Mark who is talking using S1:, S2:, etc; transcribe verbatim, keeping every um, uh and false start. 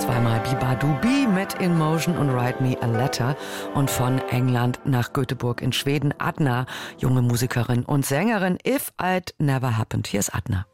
S1: Zweimal Bibadubi mit In Motion und Write Me a Letter. Und von England nach Göteborg in Schweden Adna, junge Musikerin und Sängerin If It Never Happened. Hier ist Adna.